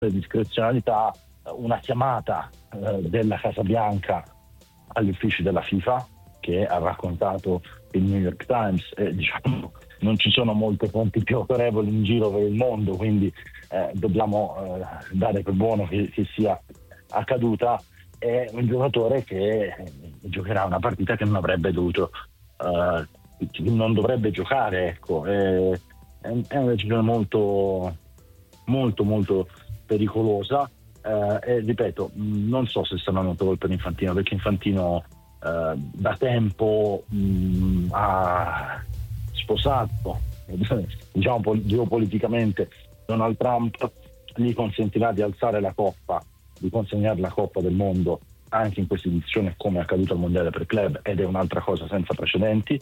discrezionalità una chiamata della Casa Bianca agli uffici della FIFA, che ha raccontato il New York Times, e diciamo non ci sono molte fonti più autorevoli in giro per il mondo, quindi dobbiamo dare per buono che sia accaduta. È un giocatore che giocherà una partita che non avrebbe dovuto, non dovrebbe giocare, ecco. È una decisione molto molto molto pericolosa, e ripeto, non so se sarà una colpa di Infantino, perché Infantino da tempo ha sposato, diciamo geopoliticamente, Donald Trump, gli consentirà di alzare la coppa, di consegnare la Coppa del Mondo anche in questa edizione, come è accaduto al Mondiale per Club, ed è un'altra cosa senza precedenti.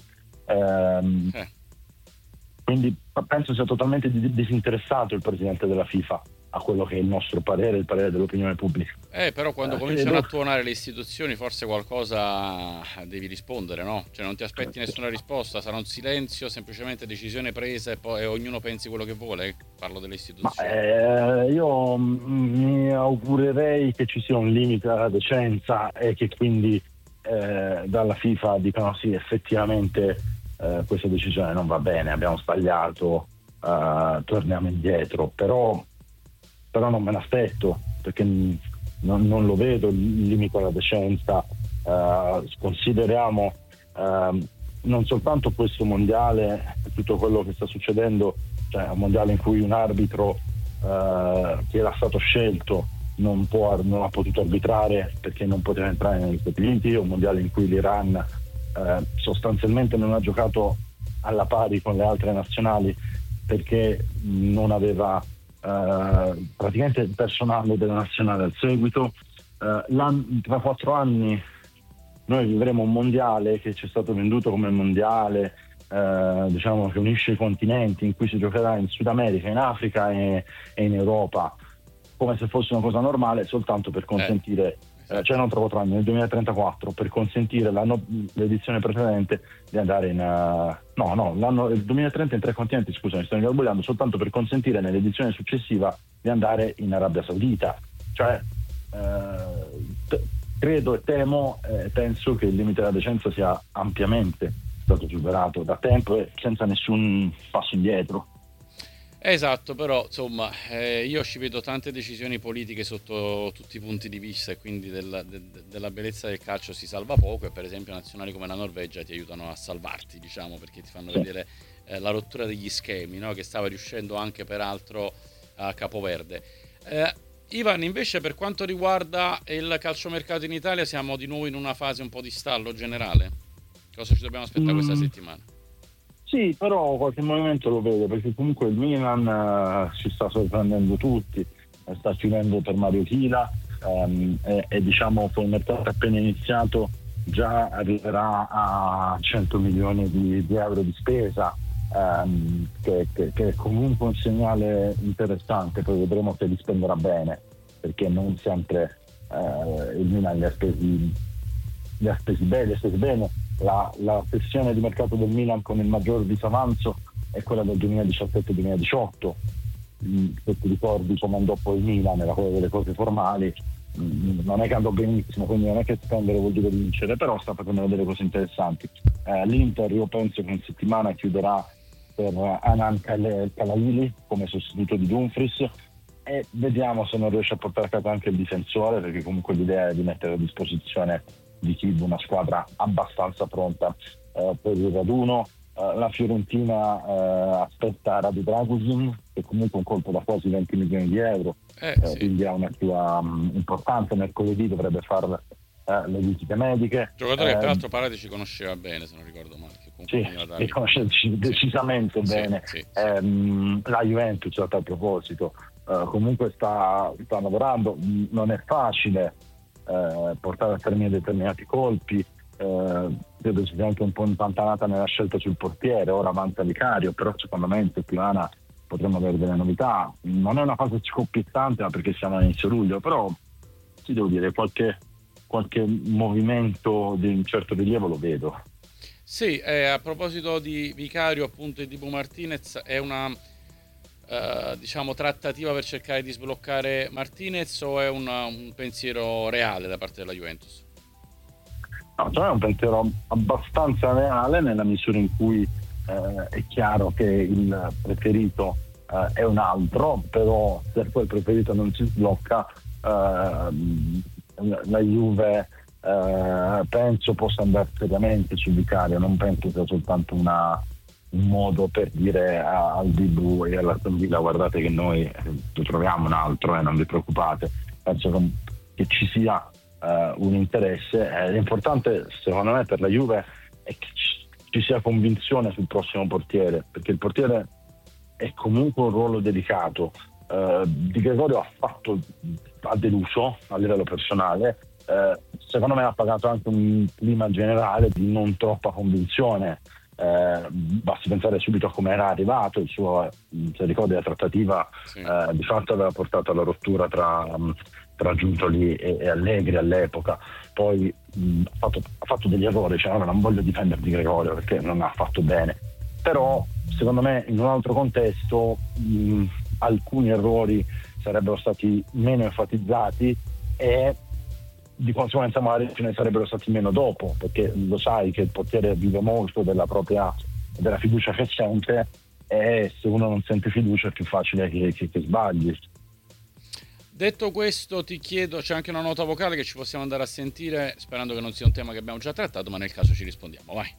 Quindi penso sia totalmente disinteressato il presidente della FIFA a quello che è il nostro parere, il parere dell'opinione pubblica. Però quando cominciano a tuonare le istituzioni, forse qualcosa devi rispondere, no? Cioè non ti aspetti nessuna risposta, sarà un silenzio, semplicemente decisione presa e ognuno pensi quello che vuole. Parlo delle istituzioni. Io mi augurerei che ci sia un limite alla decenza e che quindi dalla FIFA dicano sì, effettivamente questa decisione non va bene, abbiamo sbagliato, torniamo indietro, però non me l'aspetto, perché non lo vedo il limite alla decenza. Consideriamo non soltanto questo mondiale, tutto quello che sta succedendo, cioè un mondiale in cui un arbitro che era stato scelto non ha potuto arbitrare perché non poteva entrare negli Stati Uniti, un mondiale in cui l'Iran sostanzialmente non ha giocato alla pari con le altre nazionali perché non aveva praticamente il personale della nazionale al seguito. Tra 4 anni noi vivremo un mondiale che ci è stato venduto come mondiale diciamo che unisce i continenti, in cui si giocherà in Sud America, in Africa e in Europa, come se fosse una cosa normale, soltanto per consentire cioè non tra 4 anni, nel 2034, per consentire l'edizione precedente di andare in il 2030 in 3 continenti, scusami, sto ingarbugliando, soltanto per consentire nell'edizione successiva di andare in Arabia Saudita. Cioè credo e temo penso che il limite della decenza sia ampiamente stato superato da tempo e senza nessun passo indietro. Esatto, però insomma io ci vedo tante decisioni politiche sotto tutti i punti di vista, e quindi della bellezza del calcio si salva poco, e per esempio nazionali come la Norvegia ti aiutano a salvarti, diciamo, perché ti fanno vedere la rottura degli schemi, no? Che stava riuscendo anche peraltro a Capoverde. Ivan, invece, per quanto riguarda il calciomercato in Italia, siamo di nuovo in una fase un po' di stallo generale? Cosa ci dobbiamo aspettare questa settimana? Sì, però qualche movimento lo vedo, perché comunque il Milan ci sta sorprendendo tutti, sta chiudendo per Mario Chila, e diciamo che il mercato appena iniziato già arriverà a 100 milioni di euro di spesa, che è comunque un segnale interessante. Poi vedremo se li spenderà bene, perché non sempre il Milan li ha spesi bene. La sessione di mercato del Milan con il maggior disavanzo è quella del 2017-2018. Se ti ricordi come andò poi il Milan, era quella delle cose formali, non è che andò benissimo, quindi non è che spendere vuol dire vincere, però sta facendo delle cose interessanti. L'Inter, io penso che in settimana chiuderà per Anan Kalaili come sostituto di Dumfries, e vediamo se non riesce a portare a casa anche il difensore, perché comunque l'idea è di mettere a disposizione di Kib una squadra abbastanza pronta per il raduno. La Fiorentina aspetta Radu Dragusin, che comunque è un colpo da quasi 20 milioni di euro, quindi ha una più importante. Mercoledì dovrebbe fare le visite mediche. Giocatore che peraltro Parati ci conosceva bene, se non ricordo male. Sì, conosce decisamente bene. Sì. La Juventus, a tal proposito, comunque sta lavorando. Non è facile portare a termine determinati colpi. Credo sia anche un po' impantanata nella scelta sul portiere. Ora avanza Vicario, però secondo me in settimana potremmo avere delle novità. Non è una fase scoppiettante, ma perché siamo all'inizio luglio, però ti devo dire qualche movimento di un certo rilievo lo vedo. Sì, a proposito di Vicario appunto e di Dibu Martinez, è una diciamo trattativa per cercare di sbloccare Martinez, o è un pensiero reale da parte della Juventus? No, cioè è un pensiero abbastanza reale, nella misura in cui è chiaro che il preferito è un altro, però se poi il preferito non si sblocca, la Juve penso possa andare seriamente sul vicario. Non penso sia soltanto un modo per dire al Blu e alla Villa: guardate che noi troviamo un altro, non vi preoccupate. Penso che ci sia un interesse. L'importante secondo me per la Juve è che ci sia convinzione sul prossimo portiere, perché il portiere è comunque un ruolo delicato. Di Gregorio ha deluso a livello personale, secondo me ha pagato anche un clima generale di non troppa convinzione. Basti pensare subito a come era arrivato. Il suo, se ricordi, la trattativa Sì. di fatto aveva portato alla rottura tra Giuntoli e Allegri all'epoca. Poi ha fatto degli errori, cioè, non voglio difendere Di Gregorio perché non ha fatto bene, però secondo me in un altro contesto alcuni errori sarebbero stati meno enfatizzati e di conseguenza magari ce ne sarebbero stati meno dopo, perché lo sai che il portiere vive molto della fiducia che sente, e se uno non sente fiducia è più facile che sbagli. Detto questo, ti chiedo, c'è anche una nota vocale che ci possiamo andare a sentire, sperando che non sia un tema che abbiamo già trattato, ma nel caso ci rispondiamo. Vai.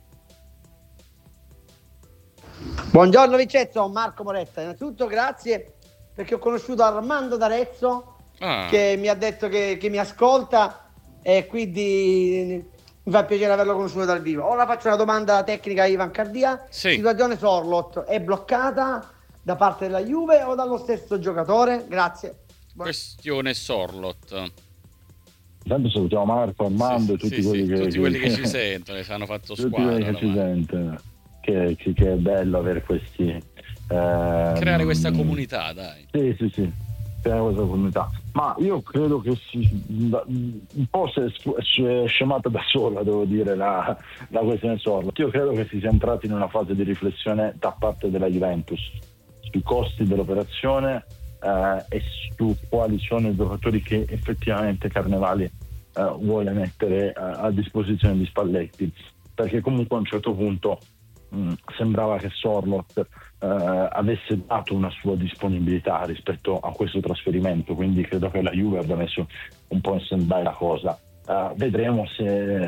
Buongiorno Vincenzo, Marco Moretta. Innanzitutto grazie, perché ho conosciuto Armando d'Arezzo, che mi ha detto che mi ascolta, e quindi mi fa piacere averlo conosciuto dal vivo. Ora faccio una domanda tecnica a Ivan Cardia. Sì. Situazione Sorloth è bloccata da parte della Juve o dallo stesso giocatore? Grazie. Questione Sorloth. Intanto salutiamo Marco, Armando, tutti quelli che ci sentono, che ci hanno fatto tutti squadra. Quelli che ci sentono. Che è bello avere questi creare questa comunità, dai. Sì, creare questa comunità. Ma io credo che un po' si è scemata da sola, devo dire, la questione Sorloth. Io credo che si sia entrati in una fase di riflessione da parte della Juventus sui costi dell'operazione e su quali sono i giocatori che effettivamente Carnevali vuole mettere a disposizione di Spalletti, perché comunque a un certo punto sembrava che Sorloth avesse dato una sua disponibilità rispetto a questo trasferimento, quindi credo che la Juve abbia messo un po' in stand-by la cosa. Vedremo se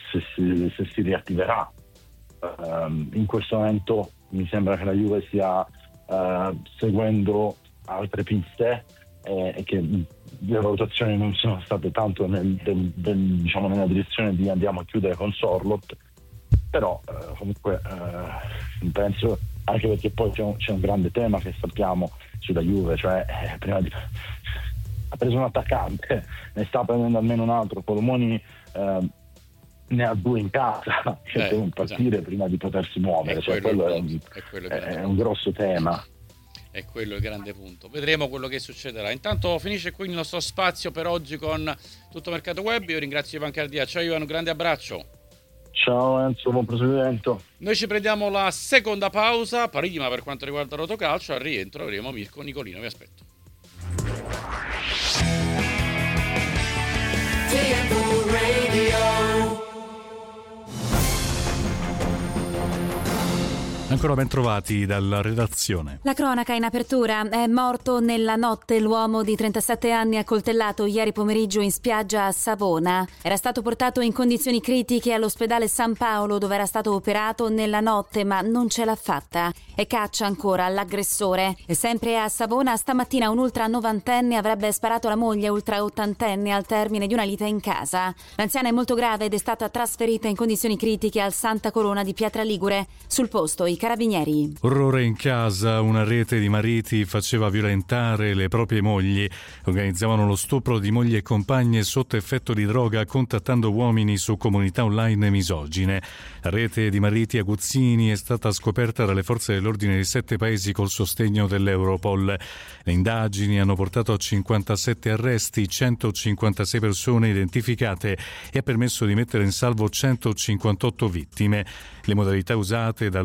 si riattiverà. In questo momento mi sembra che la Juve stia seguendo altre piste e che le valutazioni non sono state tanto diciamo nella direzione di andiamo a chiudere con Sorloth, però comunque penso, anche perché poi c'è un grande tema che sappiamo sulla Juve, cioè ha preso un attaccante, ne sta prendendo almeno un altro. Colomoni ne ha due in casa che devono partire prima di potersi muovere, quello è un grosso tema. È quello il grande punto. Vedremo quello che succederà. Intanto finisce qui il nostro spazio per oggi con Tutto Mercato Web. Io ringrazio Ivan Cardia. Ciao Ivan, un grande abbraccio. Ciao Enzo, buon proseguimento. Noi ci prendiamo la seconda pausa. Prima, per quanto riguarda Rotocalcio, al rientro avremo Mirko Nicolino. Vi aspetto. Ancora ben trovati dalla redazione. La cronaca in apertura. È morto nella notte l'uomo di 37 anni accoltellato ieri pomeriggio in spiaggia a Savona. Era stato portato in condizioni critiche all'ospedale San Paolo, dove era stato operato nella notte, ma non ce l'ha fatta. E caccia ancora l'aggressore. E sempre a Savona stamattina un ultra novantenne avrebbe sparato alla moglie ultra ottantenne al termine di una lite in casa. L'anziana è molto grave ed è stata trasferita in condizioni critiche al Santa Corona di Pietra Ligure. Sul posto i carabinieri. Orrore in casa, una rete di mariti faceva violentare le proprie mogli. Organizzavano lo stupro di mogli e compagne sotto effetto di droga, contattando uomini su comunità online misogine. La rete di mariti aguzzini è stata scoperta dalle forze dell'ordine di 7 paesi col sostegno dell'Europol. Le indagini hanno portato a 57 arresti, 156 persone identificate e ha permesso di mettere in salvo 158 vittime. Le modalità usate dall'organizzazione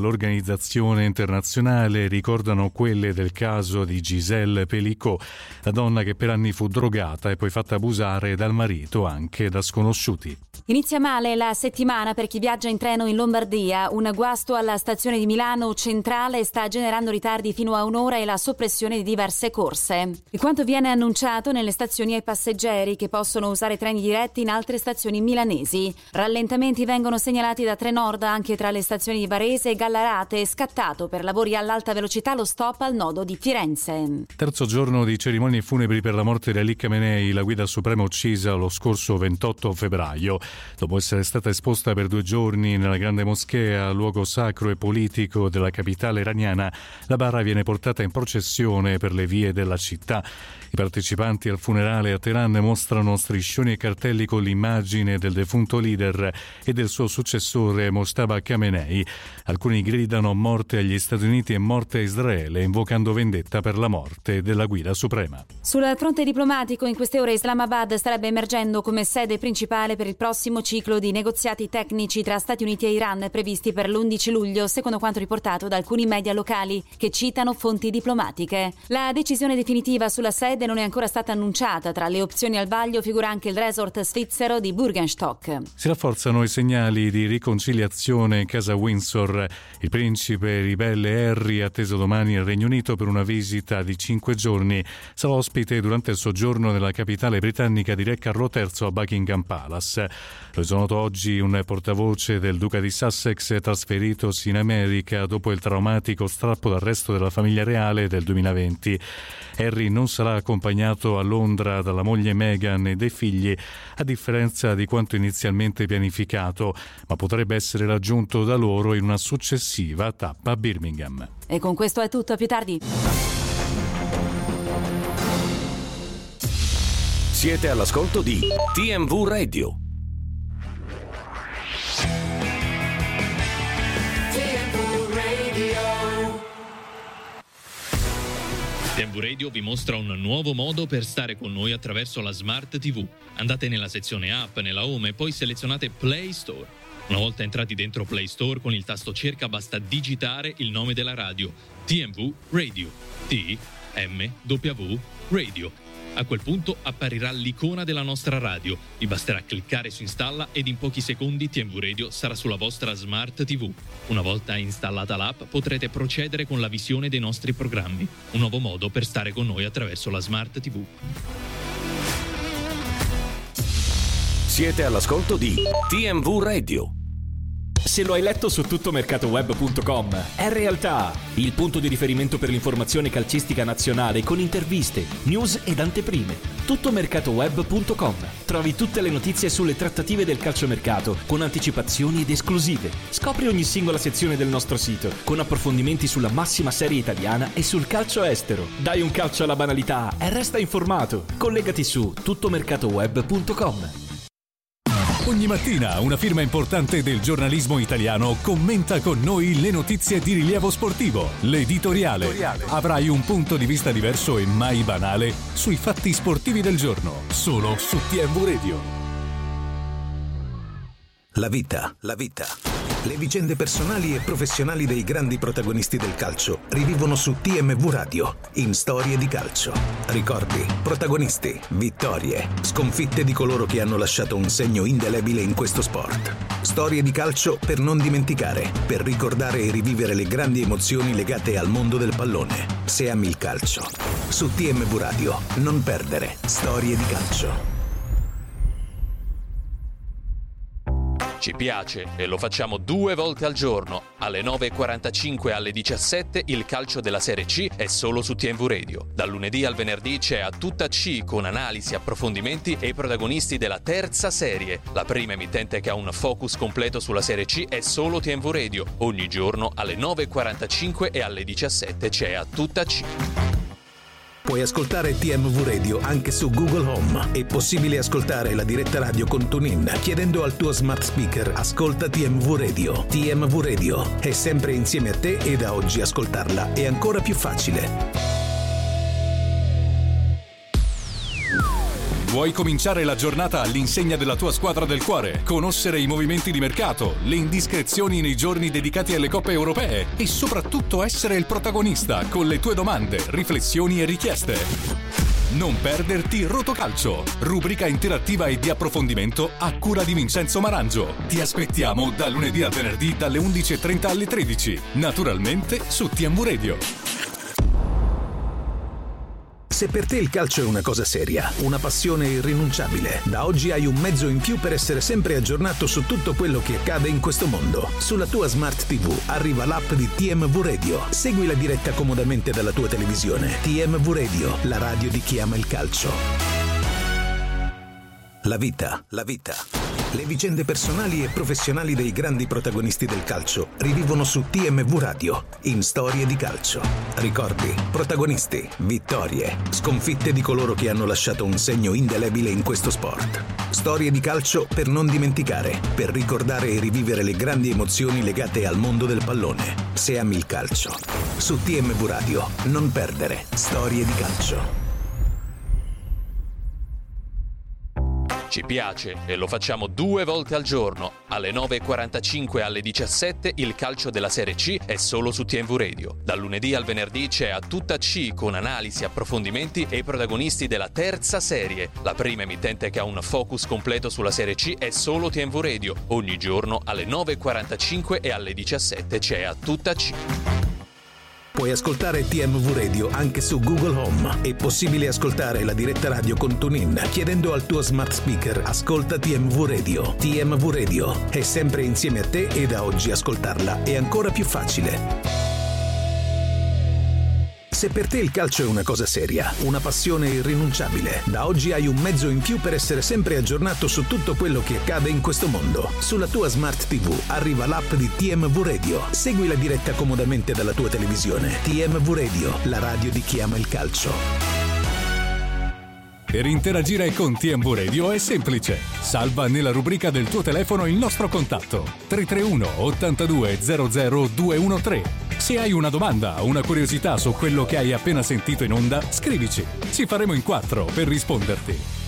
mobilizzazione internazionale ricordano quelle del caso di Gisèle Pelicot, la donna che per anni fu drogata e poi fatta abusare dal marito anche da sconosciuti. Inizia male la settimana per chi viaggia in treno in Lombardia. Un guasto alla stazione di Milano Centrale sta generando ritardi fino a un'ora e la soppressione di diverse corse. E quanto viene annunciato nelle stazioni ai passeggeri che possono usare treni diretti in altre stazioni milanesi. Rallentamenti vengono segnalati da Trenord anche tra le stazioni di Varese e Gallarate, scattato per lavori all'alta velocità lo stop al nodo di Firenze. Terzo giorno di cerimonie funebri per la morte di Ali Khamenei, la guida suprema uccisa lo scorso 28 febbraio. Dopo essere stata esposta per 2 giorni nella grande moschea, luogo sacro e politico della capitale iraniana, la bara viene portata in processione per le vie della città. I partecipanti al funerale a Teheran mostrano striscioni e cartelli con l'immagine del defunto leader e del suo successore Mojtaba Khamenei. Alcuni gridano morte agli Stati Uniti e morte a Israele, invocando vendetta per la morte della guida suprema. Sul fronte diplomatico, in queste ore Islamabad starebbe emergendo come sede principale per il prossimo ciclo di negoziati tecnici tra Stati Uniti e Iran previsti per l'11 luglio, secondo quanto riportato da alcuni media locali che citano fonti diplomatiche. La decisione definitiva sulla sede non è ancora stata annunciata. Tra le opzioni al vaglio figura anche il resort svizzero di Bürgenstock. Si rafforzano i segnali di riconciliazione in casa Windsor. Il principe ribelle Harry, atteso domani nel Regno Unito per una visita di 5 giorni, sarà ospite durante il soggiorno nella capitale britannica di Re Carlo III a Buckingham Palace. Lo è noto oggi un portavoce del duca di Sussex trasferitosi in America dopo il traumatico strappo d'arresto della famiglia reale del 2020. Harry non sarà accompagnato a Londra dalla moglie Meghan e dai figli, a differenza di quanto inizialmente pianificato, ma potrebbe essere raggiunto da loro in una successiva tappa a Birmingham. E con questo è tutto, a più tardi. Siete all'ascolto di TMV Radio. TMV Radio vi mostra un nuovo modo per stare con noi attraverso la Smart TV. Andate nella sezione App, nella Home e poi selezionate Play Store. Una volta entrati dentro Play Store, con il tasto cerca basta digitare il nome della radio, TMV Radio, TMW Radio. A quel punto apparirà l'icona della nostra radio. Vi basterà cliccare su installa ed in pochi secondi TMV Radio sarà sulla vostra Smart TV. Una volta installata l'app potrete procedere con la visione dei nostri programmi. Un nuovo modo per stare con noi attraverso la Smart TV. Siete all'ascolto di TMV Radio. Se lo hai letto su tuttomercatoweb.com, è realtà! Il punto di riferimento per l'informazione calcistica nazionale con interviste, news ed anteprime. Tuttomercatoweb.com. Trovi tutte le notizie sulle trattative del calciomercato con anticipazioni ed esclusive. Scopri ogni singola sezione del nostro sito con approfondimenti sulla massima serie italiana e sul calcio estero. Dai un calcio alla banalità e resta informato. Collegati su tuttomercatoweb.com. Ogni mattina una firma importante del giornalismo italiano commenta con noi le notizie di rilievo sportivo. L'editoriale. Avrai un punto di vista diverso e mai banale sui fatti sportivi del giorno, solo su TMV Radio. La vita. Le vicende personali e professionali dei grandi protagonisti del calcio rivivono su TMV Radio, in Storie di Calcio. Ricordi, protagonisti, vittorie, sconfitte di coloro che hanno lasciato un segno indelebile in questo sport. Storie di calcio per non dimenticare, per ricordare e rivivere le grandi emozioni legate al mondo del pallone. Se ami il calcio. Su TMV Radio, non perdere Storie di Calcio. Ci piace e lo facciamo 2 volte al giorno, alle 9.45 e alle 17 il calcio della Serie C è solo su TMV Radio. Dal lunedì al venerdì c'è A Tutta C con analisi, approfondimenti e i protagonisti della terza serie. La prima emittente che ha un focus completo sulla Serie C è solo TMV Radio. Ogni giorno alle 9.45 e alle 17 c'è A Tutta C. Puoi ascoltare TMV Radio anche su Google Home. È possibile ascoltare la diretta radio con TuneIn chiedendo al tuo smart speaker "Ascolta TMV Radio". TMV Radio è sempre insieme a te e da oggi ascoltarla è ancora più facile. Vuoi cominciare la giornata all'insegna della tua squadra del cuore, conoscere i movimenti di mercato, le indiscrezioni nei giorni dedicati alle coppe europee e soprattutto essere il protagonista con le tue domande, riflessioni e richieste? Non perderti Rotocalcio, rubrica interattiva e di approfondimento a cura di Vincenzo Marangio. Ti aspettiamo da lunedì al venerdì dalle 11:30 alle 13, naturalmente su TMV Radio. Se per te il calcio è una cosa seria, una passione irrinunciabile, da oggi hai un mezzo in più per essere sempre aggiornato su tutto quello che accade in questo mondo. Sulla tua Smart TV arriva l'app di TMV Radio. Segui la diretta comodamente dalla tua televisione. TMV Radio, la radio di chi ama il calcio. La vita. Le vicende personali e professionali dei grandi protagonisti del calcio rivivono su TMV Radio, in Storie di calcio. Ricordi, protagonisti, vittorie, sconfitte di coloro che hanno lasciato un segno indelebile in questo sport. Storie di calcio per non dimenticare, per ricordare e rivivere le grandi emozioni legate al mondo del pallone. Se ami il calcio. Su TMV Radio, non perdere Storie di calcio. Ci piace e lo facciamo 2 volte al giorno. Alle 9.45 e alle 17 il calcio della Serie C è solo su TMV Radio. Dal lunedì al venerdì c'è A Tutta C con analisi, approfondimenti e i protagonisti della terza serie. La prima emittente che ha un focus completo sulla Serie C è solo TMV Radio. Ogni giorno alle 9.45 e alle 17 c'è A Tutta C. Puoi ascoltare TMV Radio anche su Google Home. È possibile ascoltare la diretta radio con TuneIn chiedendo al tuo smart speaker "Ascolta TMV Radio". TMV Radio è sempre insieme a te e da oggi ascoltarla è ancora più facile. Se per te il calcio è una cosa seria, una passione irrinunciabile, da oggi hai un mezzo in più per essere sempre aggiornato su tutto quello che accade in questo mondo. Sulla tua Smart TV arriva l'app di TMV Radio. Segui la diretta comodamente dalla tua televisione. TMV Radio, la radio di chi ama il calcio. Per interagire con TMV Radio è semplice. Salva nella rubrica del tuo telefono il nostro contatto 331 82 00 213. Se hai una domanda o una curiosità su quello che hai appena sentito in onda, scrivici. Ci faremo in 4 per risponderti.